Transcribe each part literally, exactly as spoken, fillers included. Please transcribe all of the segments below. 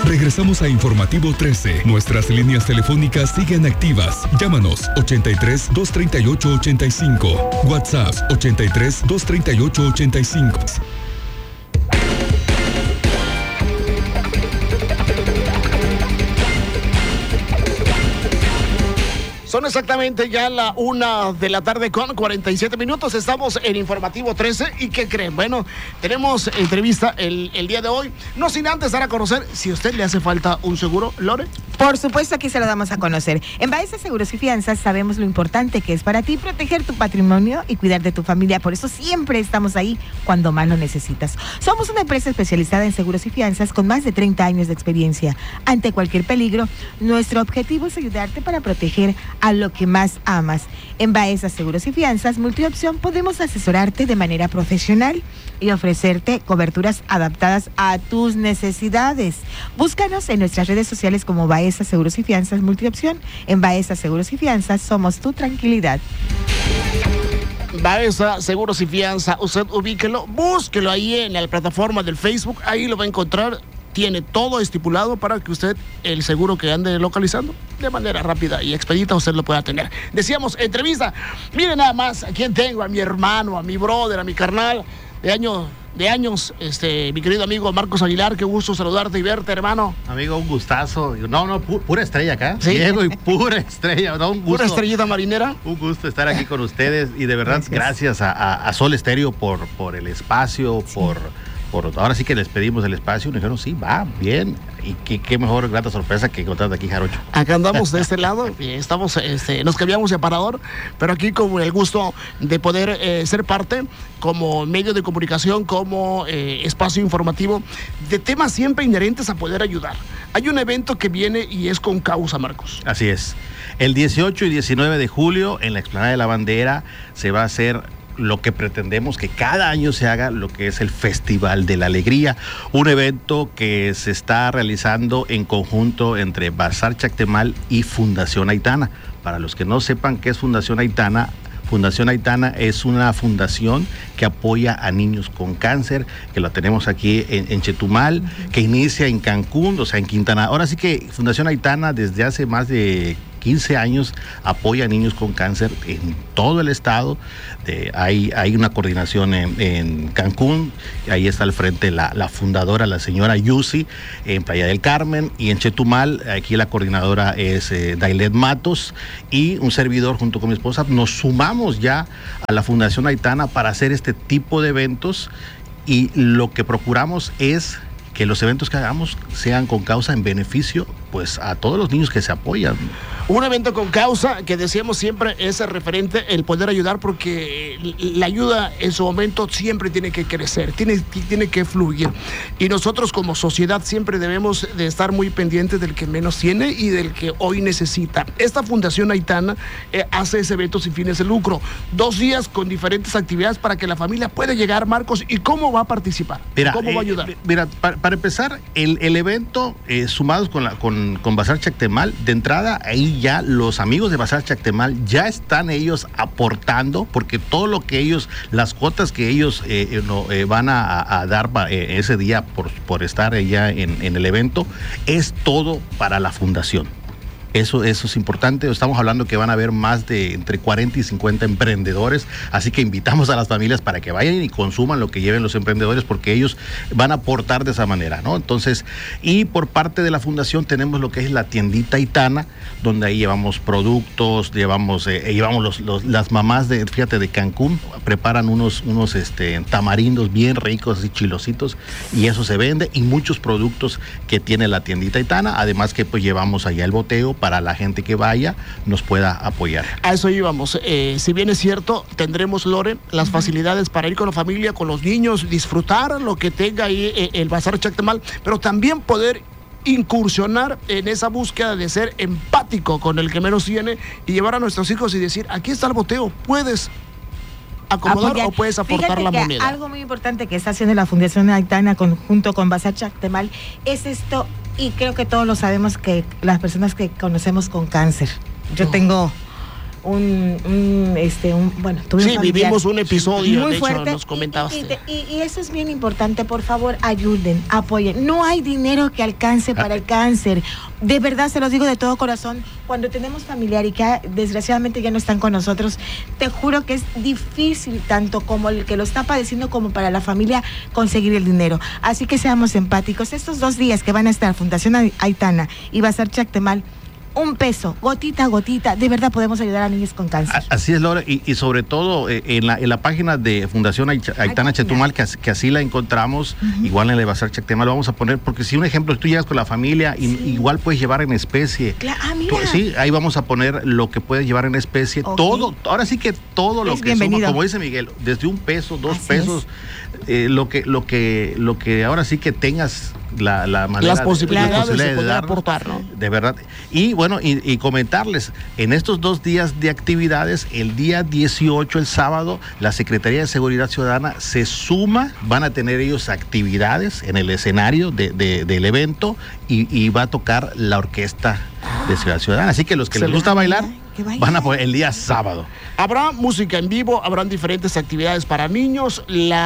Regresamos a Informativo trece. Nuestras líneas telefónicas siguen activas. Llámanos ochenta y tres, dos treinta y ocho, ochenta y cinco. WhatsApp ochenta y tres, dos treinta y ocho, ochenta y cinco. Son exactamente ya la una de la tarde con cuarenta y siete minutos. Estamos en Informativo trece. ¿Y qué creen? Bueno, tenemos entrevista el, el día de hoy. No sin antes dar a conocer si a usted le hace falta un seguro, Lore. Por supuesto, aquí se lo damos a conocer. En Baeza Seguros y Fianzas sabemos lo importante que es para ti proteger tu patrimonio y cuidar de tu familia. Por eso siempre estamos ahí cuando más lo necesitas. Somos una empresa especializada en seguros y fianzas con más de treinta años de experiencia. Ante cualquier peligro, nuestro objetivo es ayudarte para proteger a lo que más amas. En Baeza Seguros y Fianzas Multiopción podemos asesorarte de manera profesional y ofrecerte coberturas adaptadas a tus necesidades. Búscanos en nuestras redes sociales como Baeza Seguros y Fianzas Multiopción. En Baeza Seguros y Fianzas somos tu tranquilidad. Baeza Seguros y Fianza, usted ubíquelo, búsquelo ahí en la plataforma del Facebook, ahí lo va a encontrar. Tiene todo estipulado para que usted, el seguro que ande localizando, de manera rápida y expedita, usted lo pueda tener. Decíamos, entrevista. Miren nada más a quién tengo, a mi hermano, a mi brother, a mi carnal de años, de años, este, mi querido amigo Marcos Aguilar. Qué gusto saludarte y verte, hermano. Amigo, un gustazo. No, no, pu- pura estrella acá. ¿Sí? Diego y pura estrella. No, un gusto. Pura estrellita marinera. Un gusto estar aquí con ustedes y de verdad gracias, gracias a, a, a Sol Estéreo por, por el espacio, sí. por... Por, ahora sí que les pedimos el espacio y nos dijeron, sí, va, bien. Y qué, qué mejor grata sorpresa que encontrar aquí, Jarocho. Acá andamos de este lado, estamos, este, nos cambiamos de aparador, pero aquí con el gusto de poder eh, ser parte como medio de comunicación, como eh, espacio informativo, de temas siempre inherentes a poder ayudar. Hay un evento que viene y es con causa, Marcos. Así es. El dieciocho y diecinueve de julio, en la Explanada de la Bandera, se va a hacer lo que pretendemos que cada año se haga, lo que es el Festival de la Alegría, un evento que se está realizando en conjunto entre Bazar Chactemal y Fundación Aitana. Para los que no sepan qué es Fundación Aitana, Fundación Aitana es una fundación que apoya a niños con cáncer, que la tenemos aquí en, en Chetumal, que inicia en Cancún, o sea, en Quintana. Ahora sí que Fundación Aitana desde hace más de quince años apoya a niños con cáncer en todo el estado. De, hay, hay una coordinación en, en Cancún, ahí está al frente la, la fundadora, la señora Yusi, en Playa del Carmen, y en Chetumal, aquí la coordinadora es eh, Dailet Matos, y un servidor junto con mi esposa, nos sumamos ya a la Fundación Aitana para hacer este tipo de eventos, y lo que procuramos es que los eventos que hagamos sean con causa en beneficio pues a todos los niños que se apoyan. Un evento con causa que decíamos siempre es el referente, el poder ayudar, porque la ayuda en su momento siempre tiene que crecer, tiene, tiene que fluir. Y nosotros como sociedad siempre debemos de estar muy pendientes del que menos tiene y del que hoy necesita. Esta Fundación Aitana eh, hace ese evento sin fines de lucro. Dos días con diferentes actividades para que la familia pueda llegar, Marcos. ¿Y cómo va a participar? Mira, ¿Cómo eh, va a ayudar? Mira, para, para empezar, el, el evento, eh, sumados con, la, con, con Bazar Chactemal, de entrada, ahí ya los amigos de Bazar Chactemal ya están ellos aportando, porque todo lo que ellos, las cuotas que ellos eh, no, eh, van a, a dar eh, ese día por, por estar allá en, en el evento, es todo para la fundación. Eso, eso es importante. Estamos hablando que van a haber más de entre cuarenta y cincuenta emprendedores, así que invitamos a las familias para que vayan y consuman lo que lleven los emprendedores, porque ellos van a aportar de esa manera, ¿no? Entonces, y por parte de la fundación tenemos lo que es la tiendita Aitana, donde ahí llevamos productos, llevamos, eh, llevamos los, los, las mamás de, fíjate, de Cancún, preparan unos, unos este, tamarindos bien ricos, así chilositos, y eso se vende, y muchos productos que tiene la tiendita Aitana, además que pues llevamos allá el boteo para la gente que vaya nos pueda apoyar. A eso íbamos. Eh, si bien es cierto, tendremos, Lore, las facilidades para ir con la familia, con los niños, disfrutar lo que tenga ahí eh, el Bazar Chactemal, pero también poder incursionar en esa búsqueda de ser empático con el que menos tiene y llevar a nuestros hijos y decir, aquí está el boteo, puedes acomodar apoyar, o puedes aportar Fíjate la que moneda. Algo muy importante que está haciendo la Fundación Aitana con, junto con Bazar Chactemal es esto, y creo que todos lo sabemos, que las personas que conocemos con cáncer. Yo no. tengo un, un este, un, bueno, tuve sí, un familiar vivimos un episodio, muy de fuerte, hecho, nos comentabas. Y, y, y, y eso es bien importante, por favor, ayuden, apoyen. No hay dinero que alcance para el cáncer. De verdad, se los digo de todo corazón, cuando tenemos familiar y que desgraciadamente ya no están con nosotros, te juro que es difícil, tanto como el que lo está padeciendo como para la familia, conseguir el dinero. Así que seamos empáticos. Estos dos días que van a estar Fundación Aitana y va a ser Chactemal, un peso, gotita a gotita, de verdad podemos ayudar a niños con cáncer. Así es, Laura, y, y sobre todo eh, en, la, en la página de Fundación Aitana Chetumal, que, que así la encontramos, uh-huh. igual en el Bazar Chactemal lo vamos a poner, porque si un ejemplo, tú llegas con la familia, y, sí. igual puedes llevar en especie. Claro, ah, mira. Tú, sí, ahí vamos a poner lo que puedes llevar en especie, okay. todo, ahora sí que todo lo es que suma, como dice Miguel, desde un peso, dos así pesos, eh, lo que, lo que, lo que ahora sí que tengas la, la manera las posibilidades de, la posibilidad de, de dar, aportar, ¿no? De verdad. Y bueno, y, y comentarles, en estos dos días de actividades, el día dieciocho, el sábado, la Secretaría de Seguridad Ciudadana se suma, van a tener ellos actividades en el escenario de, de, del evento y, y va a tocar la orquesta de Ciudad Ciudadana. Así que los que les gusta bailar, van a poner el día sábado. Habrá música en vivo, habrán diferentes actividades para niños,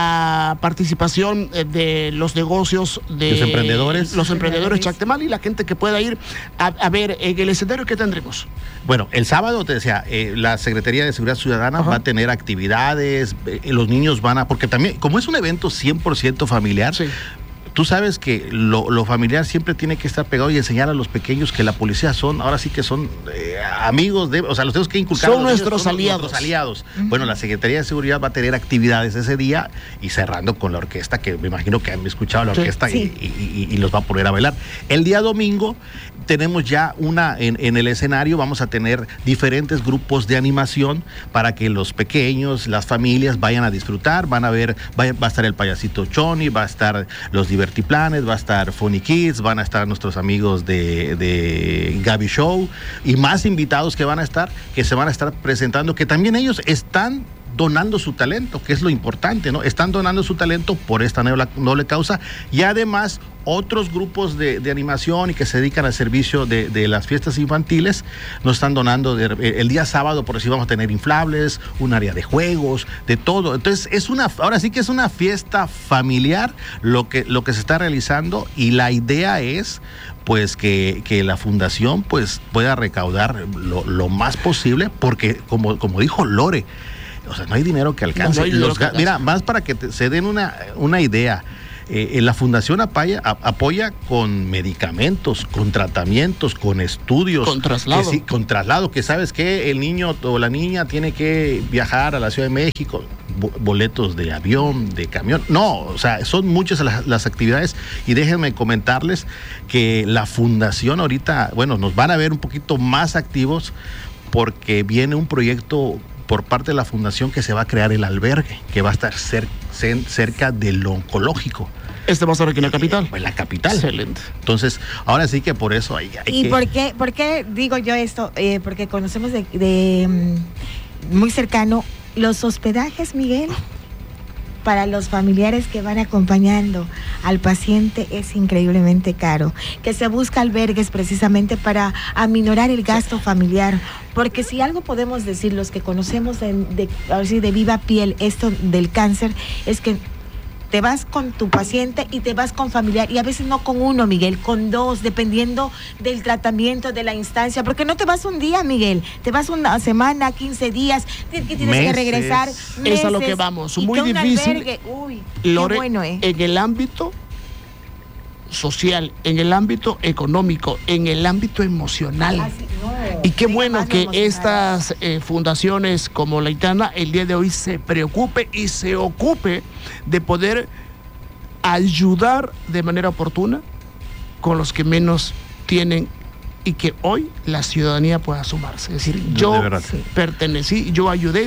la participación de los negocios de los emprendedores, los emprendedores Chactemal y la gente que pueda ir a, a ver en el escenario. ¿Qué tendremos? Bueno, el sábado te decía, eh, la Secretaría de Seguridad Ciudadana Ajá. va a tener actividades, eh, los niños van a, porque también, como es un evento cien por ciento familiar, sí. Tú sabes que lo, lo familiar siempre tiene que estar pegado y enseñar a los pequeños que la policía son, ahora sí que son eh, amigos de, o sea, los tenemos que inculcar. Son nuestros son aliados. Nuestros aliados. Uh-huh. Bueno, la Secretaría de Seguridad va a tener actividades ese día y cerrando con la orquesta, que me imagino que han escuchado la orquesta sí, y, sí. Y, y, y los va a poner a bailar. El día domingo tenemos ya una, en, en el escenario vamos a tener diferentes grupos de animación para que los pequeños, las familias vayan a disfrutar, van a ver, va, va a estar el payasito Choni, va a estar los Divertiplanes, va a estar Funny Kids, van a estar nuestros amigos de, de Gaby Show y más invitados que van a estar, que se van a estar presentando, que también ellos están donando su talento, que es lo importante, ¿no? Están donando su talento por esta noble, noble causa y además otros grupos de, de animación y que se dedican al servicio de, de las fiestas infantiles nos están donando de, el día sábado, por así vamos a tener inflables, un área de juegos, de todo. Entonces es una, ahora sí que es una fiesta familiar lo que, lo que se está realizando y la idea es pues que, que la fundación pues pueda recaudar lo, lo más posible porque como, como dijo Lore, o sea, no hay dinero que alcance. No, no Los, que alcance. Mira, más para que te, se den una, una idea. Eh, la Fundación apoya, a, apoya con medicamentos, con tratamientos, con estudios. Con traslado. Que sí, con traslado, que sabes que el niño o la niña tiene que viajar a la Ciudad de México, boletos de avión, de camión. No, o sea, son muchas las, las actividades y déjenme comentarles que la Fundación ahorita, bueno, nos van a ver un poquito más activos porque viene un proyecto por parte de la fundación que se va a crear el albergue, que va a estar cer- cerca del oncológico. ¿Este va a estar aquí en la capital? En la capital. Excelente. Entonces, ahora sí que por eso hay, hay ¿Y que... por qué, por qué digo yo esto? Eh, porque conocemos de, de um, muy cercano los hospedajes, Miguel, para los familiares que van acompañando al paciente es increíblemente caro, que se busca albergues precisamente para aminorar el gasto familiar, porque si algo podemos decir los que conocemos de, de, a ver si de viva piel esto del cáncer, es que te vas con tu paciente y te vas con familiar, y a veces no con uno, Miguel, con dos, dependiendo del tratamiento, de la instancia, porque no te vas un día, Miguel, te vas una semana, quince días, que tienes meses. que regresar, meses, es a lo que vamos, muy difícil, Uy, Lore, qué bueno, ¿eh? En el ámbito social, en el ámbito económico, en el ámbito emocional. Así, no, y qué bueno que estas eh, fundaciones como la Aitana el día de hoy se preocupe y se ocupe de poder ayudar de manera oportuna con los que menos tienen y que hoy la ciudadanía pueda sumarse. Es decir, yo pertenecí, yo ayudé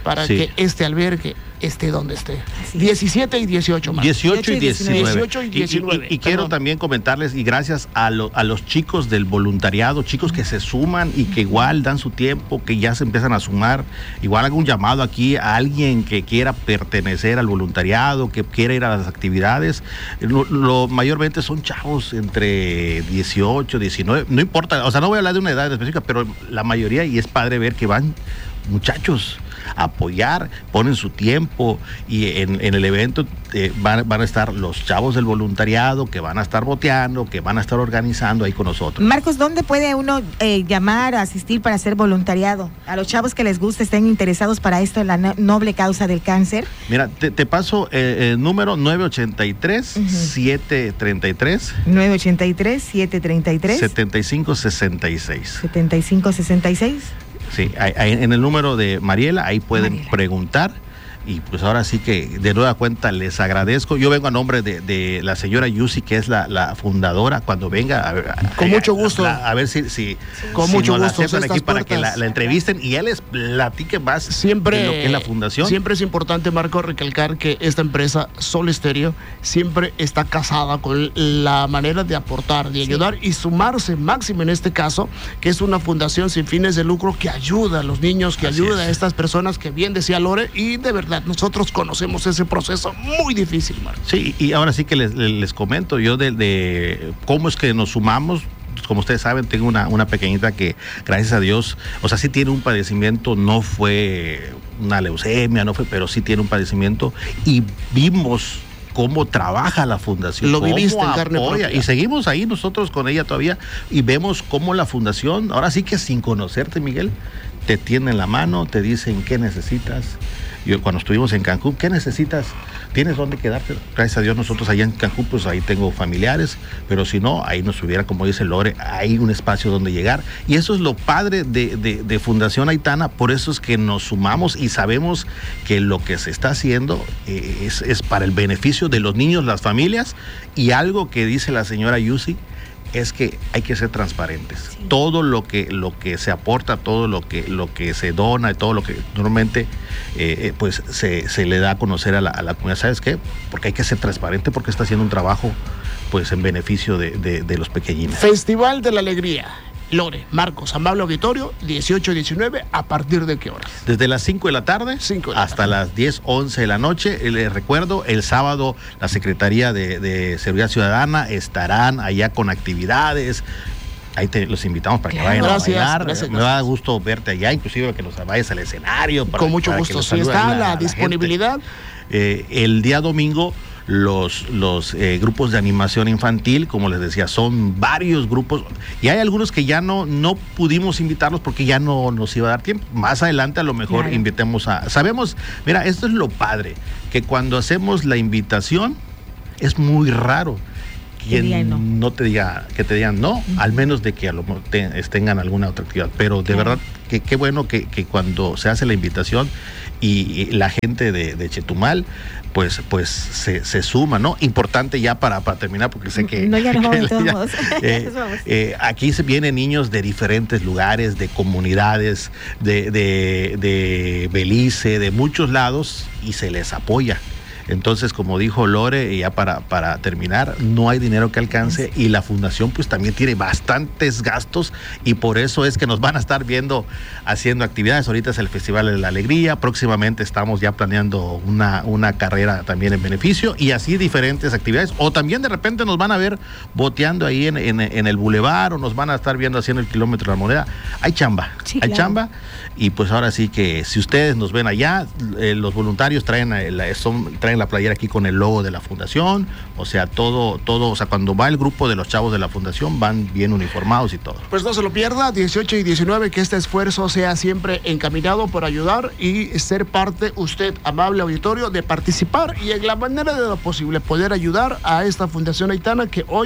para Sí. que este albergue esté donde esté. diecisiete y dieciocho, Marco. dieciocho y diecinueve. dieciocho y diecinueve. Y, y- y quiero también comentarles, y gracias a, lo- a los chicos del voluntariado, chicos que se suman y que igual dan su tiempo, que ya se empiezan a sumar. Igual hago un llamado aquí a alguien que quiera pertenecer al voluntariado, que quiera ir a las actividades. Lo, lo mayormente son chavos entre dieciocho, diecinueve, no importa, o sea, no voy a hablar de una edad específica, pero la mayoría, y es padre ver que van muchachos a apoyar, ponen su tiempo, y en, en el evento eh, van, van a estar los chavos del voluntariado que van a estar boteando, que van a estar organizando ahí con nosotros. Marcos, ¿dónde puede uno eh, llamar, asistir para hacer voluntariado? A los chavos que les guste, estén interesados para esto, la no- noble causa del cáncer. Mira, te, te paso eh, el número nueve ochenta y tres, Ujú. siete treinta y tres, nueve ochenta y tres, siete treinta y tres, setenta y cinco sesenta y seis. setenta y cinco sesenta y seis. Sí, ahí- ahí en el número de Mariela, ahí pueden Mariela. preguntar. Y pues ahora sí que de nueva cuenta les agradezco. Yo vengo a nombre de, de la señora Yusi, que es la, la fundadora. Cuando venga, a ver, Con a, mucho gusto. A, a ver si, si, Con si mucho nos la gusto, aceptan aquí estas para que la, puertas. la entrevisten y él les platique más Siempre, de lo que es la fundación. Siempre es importante, Marco, recalcar que esta empresa Sol Estéreo siempre está casada con la manera de aportar, de ayudar y sumarse, máximo en este caso, que es una fundación sin fines de lucro que ayuda a los niños, que Así ayuda es. a estas personas que bien decía Lore, y de verdad nosotros conocemos ese proceso muy difícil, Marco. Sí, y ahora sí que les, les, les comento yo de, de cómo es que nos sumamos. Como ustedes saben, tengo una, una pequeñita que, gracias a Dios, o sea, sí tiene un padecimiento, no fue una leucemia, no fue, pero sí tiene un padecimiento, y vimos cómo trabaja la fundación. Lo cómo viviste en carne apoya, propia. y seguimos ahí nosotros con ella todavía, y vemos cómo la fundación, ahora sí que sin conocerte, Miguel, te tienden la mano, te dicen qué necesitas. Yo cuando estuvimos en Cancún, ¿qué necesitas? ¿Tienes dónde quedarte? Gracias a Dios nosotros allá en Cancún, pues ahí tengo familiares, pero si no, ahí nos hubiera, como dice Lore, hay un espacio donde llegar. Y eso es lo padre de, de, de Fundación Aitana, por eso es que nos sumamos y sabemos que lo que se está haciendo eh, es, es para el beneficio de los niños, las familias, y algo que dice la señora Yusi, es que hay que ser transparentes. Sí. Todo lo que lo que se aporta, todo lo que lo que se dona, todo lo que normalmente eh, pues se, se le da a conocer a la, a la comunidad. ¿Sabes qué? Porque hay que ser transparente, porque está haciendo un trabajo pues en beneficio de, de, de los pequeñines. Festival de la Alegría. Lore, Marcos, Amable Auditorio, dieciocho y diecinueve, ¿a partir de qué horas? Desde las cinco de la tarde cinco de la hasta tarde. las diez, once de la noche. Les recuerdo, el sábado la Secretaría de, de Seguridad Ciudadana estarán allá con actividades. Ahí te los invitamos para que Claro. vayan Gracias, a bailar. gracias, Me da gusto verte allá, inclusive que nos vayas al escenario. Para, Con mucho para que gusto. los Si salude está ahí la, la disponibilidad. Eh, el día domingo los, los eh, grupos de animación infantil, como les decía, son varios grupos, y hay algunos que ya no, no pudimos invitarlos porque ya no nos iba a dar tiempo. Más adelante a lo mejor Claro. invitemos a... Sabemos, mira, esto es lo padre, que cuando hacemos la invitación es muy raro Que diga quien no. no te diga, que te digan no, Ujú. al menos de que a lo mejor te- tengan alguna otra actividad. Pero de Claro. verdad que qué bueno que, que cuando se hace la invitación y, y la gente de, de Chetumal pues pues se, se suma, ¿no? Importante ya para, para terminar, porque sé que... No, ya nos vamos, que todos ya, modos. eh, Nos vamos. eh, aquí se vienen niños de diferentes lugares, de comunidades, de, de, de Belice, de muchos lados, y se les apoya. Entonces, como dijo Lore, y ya para, para terminar, no hay dinero que alcance, y la fundación pues también tiene bastantes gastos, y por eso es que nos van a estar viendo haciendo actividades. Ahorita es el Festival de la Alegría, próximamente estamos ya planeando una, una carrera también en beneficio, y así diferentes actividades, o también de repente nos van a ver boteando ahí en, en, en el bulevar, o nos van a estar viendo haciendo el kilómetro de la moneda. Hay chamba, Sí, hay claro. chamba. Y pues ahora sí que si ustedes nos ven allá, eh, los voluntarios traen, eh, la, son, traen la playera aquí con el logo de la fundación, o sea, todo, todo, o sea, cuando va el grupo de los chavos de la fundación van bien uniformados y todo. Pues no se lo pierda, dieciocho y diecinueve, que este esfuerzo sea siempre encaminado por ayudar y ser parte, usted, amable auditorio, de participar y en la manera de lo posible poder ayudar a esta Fundación Aitana que hoy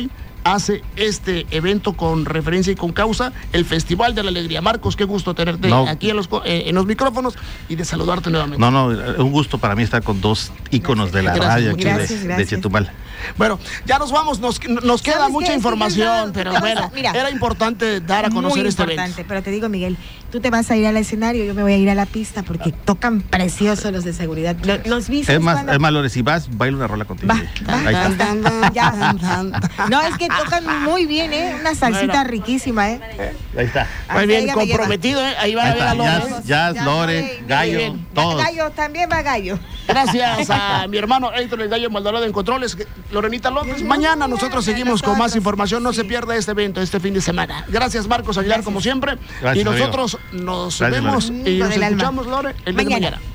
hace este evento con referencia y con causa, el Festival de la Alegría. Marcos, qué gusto tenerte no. aquí en los, eh, en los micrófonos y de saludarte nuevamente. No, no, un gusto para mí estar con dos íconos de la gracias, radio aquí gracias, de, gracias. de Chetumal. Bueno, ya nos vamos, nos, nos queda mucha información, pero bueno, mira, era importante dar a conocer este evento. Muy importante, pero te digo, Miguel, tú te vas a ir al escenario, yo me voy a ir a la pista porque tocan precioso los de seguridad. Los viste. Es más, cuando... es más, Lore, si vas, baila una rola contigo. Va, va. Ahí está. Ya. No, es que tocan muy bien, ¿eh? Una salsita bueno. riquísima, ¿eh? Ahí está. Muy bien, comprometido, ¿eh? Ahí va a ver a Lore. Jazz, jazz Lore, Gallo, todos. Gallo, también va Gallo. Gracias a mi hermano Héctor el Gallo Maldonado en Controles, Lorenita López. Mañana nosotros seguimos con más información. No se pierda este evento, este fin de semana. Gracias, Marcos Aguilar, como siempre. Gracias, y nosotros amigo. nos Gracias, vemos Lore. y nos escuchamos, Lore, el día de mañana.